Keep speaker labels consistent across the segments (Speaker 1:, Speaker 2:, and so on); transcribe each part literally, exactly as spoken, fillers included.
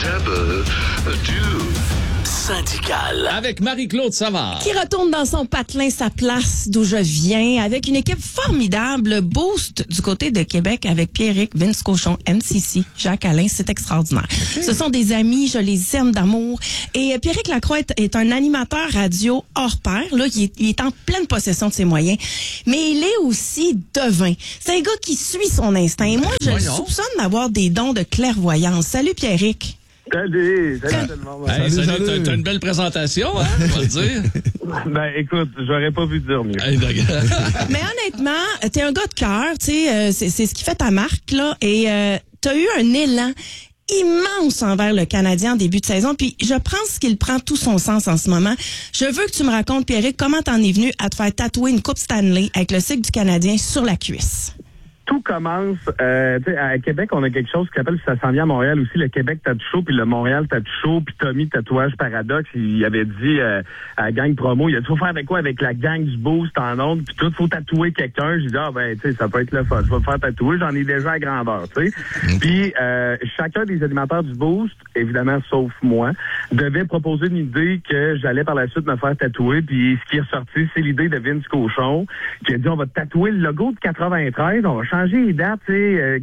Speaker 1: Double do.
Speaker 2: Syndical.
Speaker 3: Avec Marie-Claude Savard.
Speaker 4: Qui retourne dans son patelin sa place d'où je viens avec une équipe formidable. Boost du côté de Québec avec Pierrick, Vince Cochon, M C C, Jacques Alain. C'est extraordinaire. Okay. Ce sont des amis, je les aime d'amour. Et Pierrick Lacroix est, est un animateur radio hors pair. Là, il est, il est en pleine possession de ses moyens. Mais il est aussi devin. C'est un gars qui suit son instinct. Et moi, je le soupçonne d'avoir des dons de clairvoyance. Salut Pierrick.
Speaker 5: Salut, salut tout le monde.
Speaker 3: Hey, salut,
Speaker 5: salut.
Speaker 3: T'as, t'as une belle présentation, hein, on va le dire.
Speaker 5: Ben, écoute, j'aurais pas pu dire mieux.
Speaker 3: Hey,
Speaker 4: mais honnêtement, t'es un gars de cœur, tu sais, euh, c'est, c'est ce qui fait ta marque, là, et euh, t'as eu un élan immense envers le Canadien en début de saison, puis je pense qu'il prend tout son sens en ce moment. Je veux que tu me racontes, Pierrick, comment t'en es venu à te faire tatouer une coupe Stanley avec le sigle du Canadien sur la cuisse.
Speaker 5: Tout commence, euh, tu sais, à Québec, on a quelque chose qui s'appelle, ça s'en vient à Montréal aussi, le Québec Tattoo Show, puis le Montréal Tattoo Show, puis Tommy Tatouage Paradoxe, il avait dit euh, à la gang promo, il a dit, faut faire avec quoi avec la gang du Boost en ondes, puis tout, faut tatouer quelqu'un. J'ai dit, ah ben, tu sais, ça peut être le fun, je vais me faire tatouer, j'en ai déjà à grandeur, tu sais. Puis euh, chacun des animateurs du Boost, évidemment, sauf moi, devait proposer une idée que j'allais par la suite me faire tatouer, puis ce qui est ressorti, c'est l'idée de Vince Cochon, qui a dit, on va tatouer le logo de quatre-vingt-treize, on va changer les dates, tu sais, euh,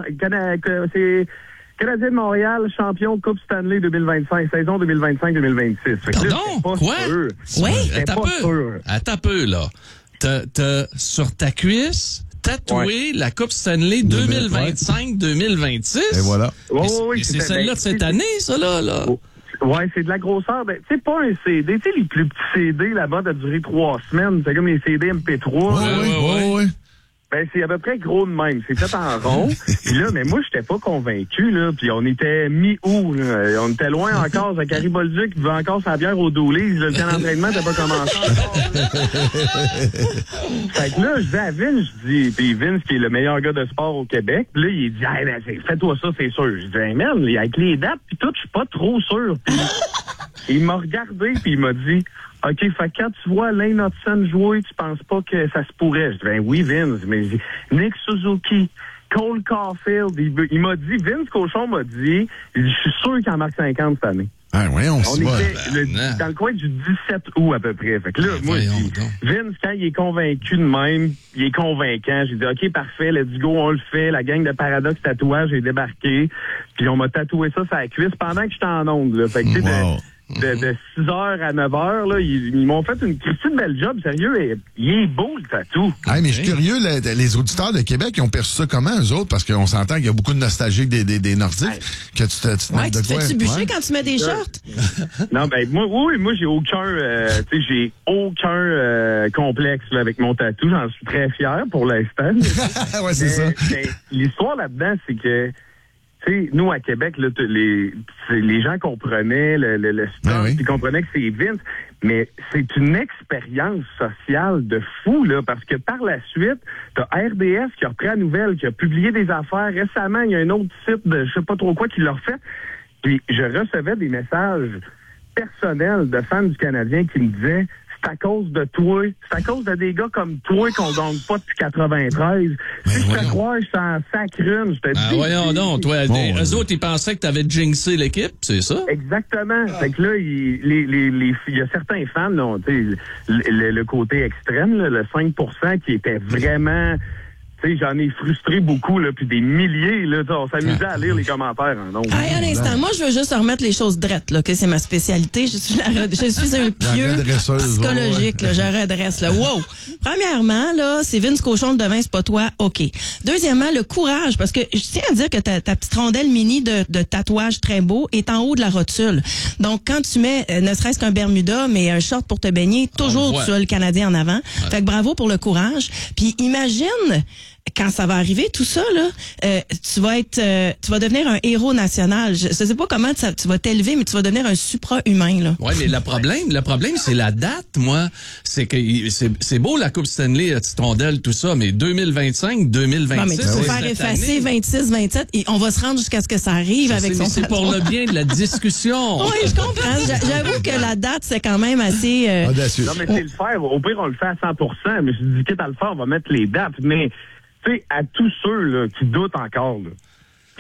Speaker 5: c'est Canadien de Montréal, champion Coupe Stanley deux mille vingt-cinq, saison deux mille vingt-cinq deux mille vingt-six.
Speaker 3: Pardon?
Speaker 5: Pas
Speaker 3: Quoi?
Speaker 5: Sûr.
Speaker 4: Oui?
Speaker 3: Attends un peu. Attends un peu, là. T'as, t'as sur ta cuisse tatoué ouais. la Coupe Stanley deux mille vingt-cinq deux mille vingt-six.
Speaker 6: Et voilà.
Speaker 5: Oh, oui, oui,
Speaker 3: c'est, c'est celle-là de cette année, ça, là, là.
Speaker 5: Oh. Ouais, c'est de la grosseur. Ben, tu sais, pas un C D. Tu sais, les plus petits C D, là-bas, ça a duré trois semaines. C'est comme les C D M P trois.
Speaker 6: Oui, oui, oui, oui.
Speaker 5: Ben, c'est à peu près gros de même. C'est fait en rond. Puis là, mais moi, j'étais pas convaincu, là. Puis on était mi-août, là. On était loin encore. Zachary Bolduc veut encore sa bière au Doulise. Le camp d'entraînement n'était pas commencé encore. Fait que là, je dis à Vince, je dis, puis Vince, qui est le meilleur gars de sport au Québec, puis là, il dit, hey, ben, fais-toi ça, c'est sûr. Je dis, hey, man, avec les dates, puis tout, je suis pas trop sûr. Puis il m'a regardé, puis il m'a dit, OK, fait que quand tu vois Lane Hudson jouer, tu penses pas que ça se pourrait? Je dis, ben oui, Vince, mais Nick Suzuki, Cole Caulfield, il, il m'a dit, Vince Cochon m'a dit, je suis sûr qu'il en marque cinquante cette année.
Speaker 6: Ah, ouais, on,
Speaker 5: on était le, dans le coin du dix-sept août à peu près. Fait que là, ben, moi, je dis, Vince, quand il est convaincu de même, il est convaincant. J'ai dit, OK, parfait, let's go, on le fait. La gang de Paradoxe Tatouage est débarquée. Puis on m'a tatoué ça sur la cuisse pendant que j'étais en onde. Là. Fait que, tu sais, wow. De, de six heures à neuf heures, là, ils, ils m'ont fait une Christine belle job, sérieux, et, il est beau le tatou.
Speaker 6: Hey, mais je suis curieux, les, les auditeurs de Québec, ils ont perçu ça comment, eux autres? Parce qu'on s'entend qu'il y a beaucoup de nostalgiques des, des, des Nordiques. Hey. Que tu te, tu te
Speaker 4: ouais,
Speaker 6: de
Speaker 4: tu te fais-tu bûcher ouais. quand tu mets des shorts?
Speaker 5: Non, ben, moi, oui, moi, j'ai aucun, euh, tu sais, j'ai aucun euh, complexe, là, avec mon tatou. J'en suis très fier pour l'instant.
Speaker 6: ouais, c'est
Speaker 5: mais,
Speaker 6: ça.
Speaker 5: Mais, l'histoire là-dedans, c'est que, tu sais, nous, à Québec, là, les, les gens comprenaient le, le, le stuff, ben oui. Ils comprenaient que c'est Vince, mais c'est une expérience sociale de fou, là, parce que par la suite, t'as R D S qui a repris la nouvelle, qui a publié des affaires. Récemment, il y a un autre site de je sais pas trop quoi qui l'a refait. Puis je recevais des messages personnels de fans du Canadien qui me disaient c'est à cause de toi. C'est à cause de des gars comme toi qu'on gagne pas depuis quatre-vingt-treize.
Speaker 6: Mais
Speaker 5: si je te
Speaker 6: voyons.
Speaker 5: crois, je suis en sacrune. Je te
Speaker 3: ah,
Speaker 5: dis.
Speaker 3: voyons donc, toi.
Speaker 6: Bon,
Speaker 3: des,
Speaker 6: ouais.
Speaker 3: eux autres, ils pensaient que t'avais jinxé l'équipe, c'est ça?
Speaker 5: Exactement. Ah. Fait que là, il, les, les, les, il y a certains fans, là, le, le, le côté extrême, là, le cinq pour cent qui était vraiment... Tu sais, j'en ai frustré beaucoup, là, puis des milliers, là, on s'amusait à lire les commentaires en nombre.
Speaker 4: Hey, un instant, moi, je veux juste remettre les choses drettes, là, que c'est ma spécialité. Je suis, la, je suis un pieux psychologique, là, je redresse, là. Wow! Premièrement, là, c'est Vince Cochon de devin, c'est pas toi, OK. Deuxièmement, le courage, parce que je tiens à dire que ta, ta petite rondelle mini de, de tatouage très beau est en haut de la rotule. Donc, quand tu mets, euh, ne serait-ce qu'un Bermuda, mais un short pour te baigner, toujours tu as le Canadien en avant. Ouais. Fait que bravo pour le courage. Puis imagine... Quand ça va arriver, tout ça, là, euh, tu vas être, euh, tu vas devenir un héros national. Je, je sais pas comment ça, tu vas t'élever, mais tu vas devenir un supra-humain, là.
Speaker 3: Ouais, mais le problème, le problème, c'est la date, moi. C'est que c'est, c'est beau la Coupe Stanley, la petite rondelle, tout ça, mais deux mille vingt-cinq, deux mille vingt-six.
Speaker 4: Non, mais tu peux faire effacer vingt-six, vingt-sept et on va se rendre jusqu'à ce que ça arrive
Speaker 3: je
Speaker 4: avec
Speaker 3: sais,
Speaker 4: son.
Speaker 3: C'est pour le bien de la discussion.
Speaker 4: Oui, je comprends. J'avoue que la date, c'est quand même assez. Euh...
Speaker 6: Audacieux.
Speaker 5: Non, mais c'est le faire. Au pire, on le fait à cent pour cent. Mais je dis, quitte à le faire, on va mettre les dates. Mais tu sais, à tous ceux là, qui doutent encore, là,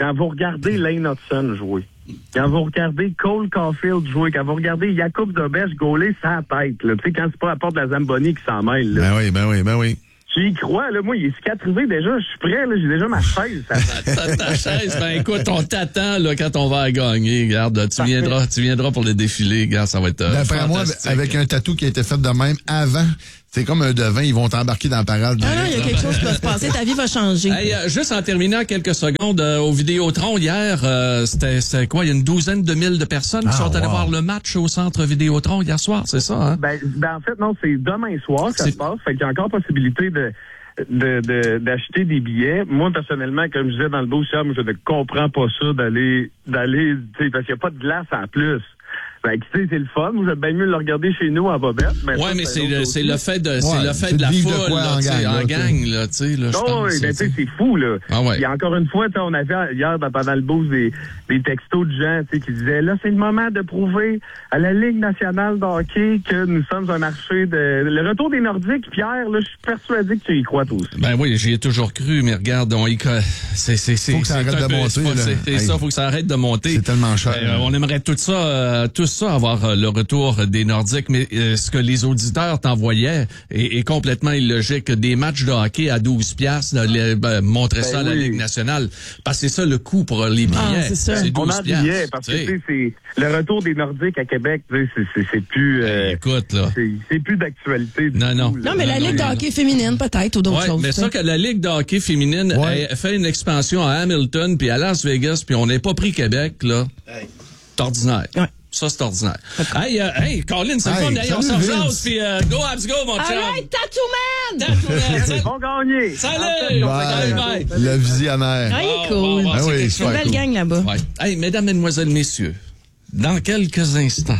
Speaker 5: quand vous regardez Lane Hudson jouer, quand vous regardez Cole Caulfield jouer, quand vous regardez Jakub Dobeš gauler sa tête, là, tu sais, quand c'est pas la porte de la Zamboni qui s'en mêle, là.
Speaker 6: Ben oui, ben oui, ben oui.
Speaker 5: Tu y crois, là, moi, il est cicatrisé déjà, je suis prêt, là, j'ai déjà ma chaise. Ça...
Speaker 3: ta, ta chaise, ben écoute, on t'attend là quand on va gagner, regarde, tu viendras, tu viendras pour le défilé, regarde, ça va être euh,
Speaker 6: D'après moi, avec un tatou qui a été fait de même avant, c'est comme un devin, ils vont t'embarquer dans la parade.
Speaker 4: Ah non, il y a quelque chose qui va se passer, ta vie va changer.
Speaker 3: Hey, euh, juste en terminant quelques secondes, euh, au Vidéotron hier, euh, c'était, c'était quoi, il y a une douzaine de mille de personnes
Speaker 6: Ah,
Speaker 3: qui sont allées
Speaker 6: wow.
Speaker 3: voir le match au centre Vidéotron hier soir, c'est ça, hein?
Speaker 5: Ben, ben en fait, non, c'est demain soir que ça
Speaker 3: C'est-
Speaker 5: se passe, fait qu'il y a encore possibilité de... De, de, d'acheter des billets. Moi, personnellement, comme je disais dans le beau Sam, je ne comprends pas ça d'aller, d'aller, tu sais, parce qu'il n'y a pas de glace en plus. Fait que, tu sais, c'est le fun. Vous êtes bien mieux de le regarder chez nous en bobette. Mais
Speaker 3: Ouais,
Speaker 5: ça,
Speaker 3: mais c'est
Speaker 5: un
Speaker 3: le,
Speaker 5: autre
Speaker 3: c'est
Speaker 5: aussi.
Speaker 3: le fait de, c'est
Speaker 6: Ouais,
Speaker 3: le fait
Speaker 6: c'est
Speaker 3: de la
Speaker 6: de vivre de
Speaker 3: foule,
Speaker 6: quoi
Speaker 3: là,
Speaker 6: en
Speaker 3: tu sais,
Speaker 6: gang,
Speaker 3: en
Speaker 6: là,
Speaker 3: gang, là, tu sais, là, je
Speaker 5: Non,
Speaker 3: pense.
Speaker 5: oui, mais tu sais,
Speaker 3: c'est-
Speaker 5: c'est fou, là.
Speaker 3: Ah ouais.
Speaker 5: Puis encore une fois, tu sais, on avait hier, ben, pendant le boost, des, des textos de gens, tu sais, qui disaient, là, c'est le moment de prouver à la Ligue nationale de hockey que nous sommes un marché de... Le retour des Nordiques, Pierre, là, je suis persuadé que tu y crois, toi aussi.
Speaker 3: Ben oui, j'y ai toujours cru, mais regarde, on y co- c'est c'est c'est
Speaker 6: Faut que ça
Speaker 3: c'est
Speaker 6: arrête
Speaker 3: un
Speaker 6: de
Speaker 3: peu-
Speaker 6: monter,
Speaker 3: c'est pas-
Speaker 6: là.
Speaker 3: C'est c'est
Speaker 6: Hey.
Speaker 3: ça, faut que ça arrête de monter.
Speaker 6: C'est tellement cher.
Speaker 3: Euh, on aimerait tout ça, euh, tout ça avoir euh, le retour des Nordiques, mais euh, ce que les auditeurs t'envoyaient est, est complètement illogique. Des matchs de hockey à douze piastres, là, les- ben, montrer
Speaker 5: Ben
Speaker 3: ça à la
Speaker 5: oui.
Speaker 3: Ligue nationale, parce que c'est ça le coût pour les billets.
Speaker 4: Ah, c'est ça.
Speaker 5: On
Speaker 3: douze
Speaker 5: en riait,
Speaker 3: piastres,
Speaker 5: parce que,
Speaker 3: tu sais.
Speaker 5: tu sais, c'est le retour des Nordiques à Québec, tu sais, c'est, c'est, c'est plus... euh,
Speaker 3: Ben, écoute, là.
Speaker 5: c'est, c'est plus d'actualité. du
Speaker 3: Non,
Speaker 5: tout,
Speaker 3: non.
Speaker 5: là.
Speaker 4: Non, mais la
Speaker 3: non,
Speaker 4: Ligue de
Speaker 3: non.
Speaker 4: hockey féminine, peut-être, ou d'autres
Speaker 3: Ouais,
Speaker 4: choses.
Speaker 3: mais
Speaker 4: tu sais.
Speaker 3: ça que la Ligue de hockey féminine
Speaker 6: Ouais.
Speaker 3: a fait une expansion à Hamilton puis à Las Vegas puis on n'a pas pris Québec, là. C'est ordinaire.
Speaker 4: Ouais.
Speaker 3: Ça, c'est ordinaire. Hey, euh, hey, Colin, c'est le
Speaker 6: Hey,
Speaker 3: fun. Hey, on
Speaker 6: salut,
Speaker 3: s'en
Speaker 6: Vince.
Speaker 3: jase puis euh, go Habs go, mon chum.
Speaker 4: Alright, Tattoo Man!
Speaker 3: Tattoo Man, salut.
Speaker 5: Ils vont gagner.
Speaker 3: Salut!
Speaker 6: Ouais,
Speaker 3: Bye, bye.
Speaker 6: le visionnaire.
Speaker 4: Ah, il est
Speaker 3: Bon,
Speaker 4: cool.
Speaker 3: bon, bon,
Speaker 6: Ah
Speaker 3: c'est
Speaker 6: oui,
Speaker 3: quelque
Speaker 4: C'est une
Speaker 3: chose.
Speaker 6: super
Speaker 4: belle
Speaker 6: cool.
Speaker 4: gang là-bas.
Speaker 3: Ouais. Hey, mesdames, mesdemoiselles, messieurs, dans quelques instants,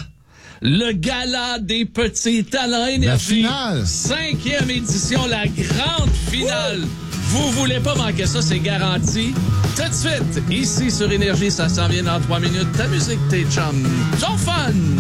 Speaker 3: le gala des petits talents énergie.
Speaker 6: finale.
Speaker 3: Cinquième édition, la grande finale. Vous voulez pas manquer ça, c'est garanti. Tout de suite, ici sur Énergie, ça s'en vient dans trois minutes. Ta musique, tes chums. Sont fun!